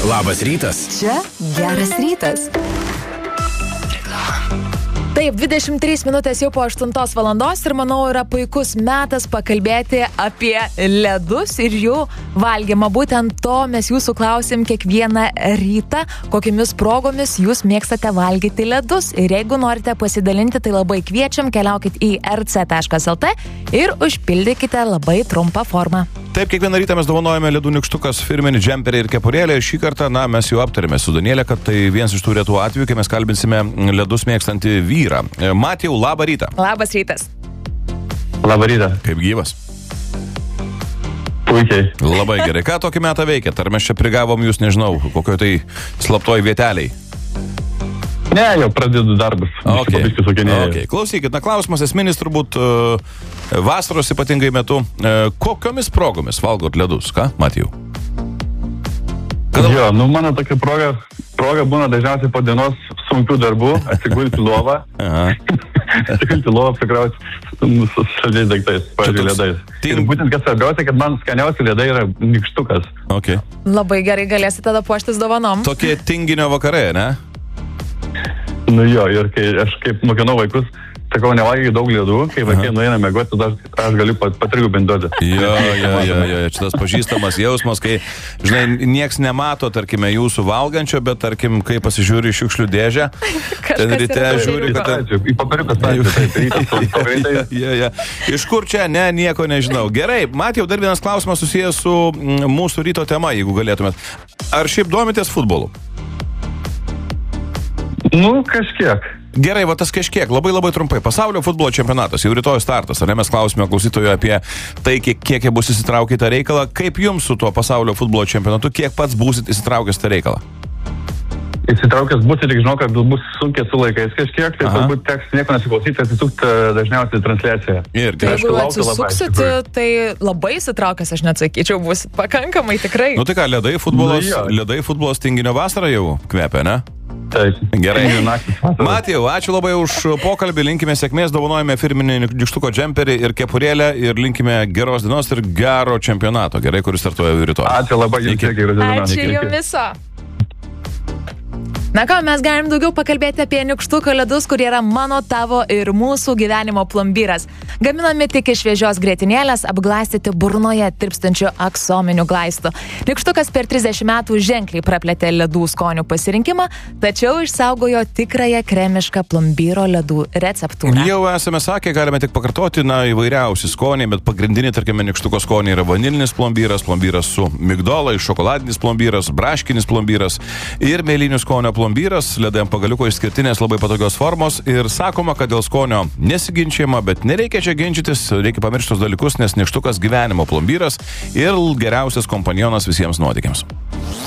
Labas rytas. Čia geras rytas. Taip, 23 minutės jau po 8 valandos ir manau yra puikus metas pakalbėti apie ledus ir jų valgymą. Būtent to mes jūsų klausim kiekvieną rytą, kokiamis progomis jūs mėgstate valgyti ledus. Ir jeigu norite pasidalinti, tai labai kviečiam, keliaukit į rc.lt ir užpildykite labai trumpą formą. Taip, kiekvieną rytą mes dovanojame ledų nykštukas, firminį džemperį ir kepurėlę. Ir šį kartą, mes jau aptarėme su Danielė, kad tai vienas iš tų retų atvejų, kai mes kalbinsime ledus mėgstantį vyrą. Matijau, labą rytą. Labas rytas. Labą rytą. Kaip gyvas? Puikiai. Labai gerai. Ką tokį metą veikėt? Ar mes čia prigavom jūs, nežinau, kokio tai slaptoj vieteliai? Ne, jau pradedu darbus. Okay. Klausykit, klausimas esminis turbūt vasaros ypatingai metu. Kokiomis progomis valgot ledus, ką, Matijau? Jo, mano tokia proga būna dažniausiai po dienos sunkių darbų, atsigulti lovą. Atsigulti lovą, apsikrauti su šaliais daiktais, pavyzdžiui, ledais. Ir būtent kas svarbiausia, kad man skaniausi ledai yra nykštukas. Okay. Labai gerai, galėsite tada puoštis dovanom. Tokie tinginio vakarai, ne? Jo, ir kai aš kaip mokinau vaikus, sakau, nevalgyk daug ledų, kai vaikai nueina mėgoti, tada aš galiu patrigubinti dozę. Jo, čia tas pažįstamas jausmas, kai, žinai, nieks nemato, tarkime, jūsų valgančio, bet, tarkim, kai pasižiūri šiukšlių dėžę, ten ryte žiūri, kad... Į papiriukas Ja. Iš kur čia? Ne, nieko nežinau. Gerai, Matijau, dar vienas klausimas susijęs su mūsų ryto tema, jeigu galėtumėt. Ar šiaip domitės futbolu? Kažkiek. Gerai, va tas kažkiek, labai trumpai. Pasaulio futbolo čempionatas, jau rytoj startas, ar ne? Mes klausime klausytojų apie tai, kiek jie bus įsitraukę į tą reikalą. Kaip jums su tuo pasaulio futbolo čempionatu, kiek pats būsit įsitraukęs tą reikalą? Įsitraukęs būsit, tik žinau, kad bus sunkiai su laikais kažkiek, tai turbūt teks nieko nesiklausyti, atsisukti dažniausiai transliaciją. Jeigu atsisuksit, tai labai įsitraukęs, aš neatsakyčiau, bus pakankamai tikrai. Tai ką, ledai futbolas tinginio vasarą jau kvepia, ne? Taip. Gerai. Matijau, ačiū labai už pokalbį, linkime sėkmės, dovanojame firminį nykštuko džemperį ir kepurėlę ir linkime geros dienos ir gero čempionato, gerai, kuris startuoja rytoj. Ačiū labai, geros dienos. Ačiū jums viso. Na ką, mes galim daugiau pakalbėti apie nykštuko ledus, kurie yra mano, tavo ir mūsų gyvenimo plombyras. Gaminami tik iš šviežios grietinėlės, apglaistyti burnoje tirpstančių aksominių glaistų. Nykštukas per 30 metų ženkliai praplėtė ledų skonių pasirinkimą, tačiau išsaugojo tikrąją kremišką plombyro ledų receptūrą. Jau esame sakę, galime tik pakartoti, įvairiausi skoniai, bet pagrindiniai, tarkime, nykštuko skoniai yra vanilinis plombyras, plombyras su migdolai, šokoladinis plombyras, braškinis plombyras ir mėlynių skonio plombyras, ledai ant pagaliuko išskirtinės labai patogios formos ir sakoma, kad dėl skonio nesiginčiama, bet nereikia čia ginčytis, reikia pamiršti tos dalykus, nes nykštukas gyvenimo plombyras ir geriausias kompanionas visiems nuotykiams.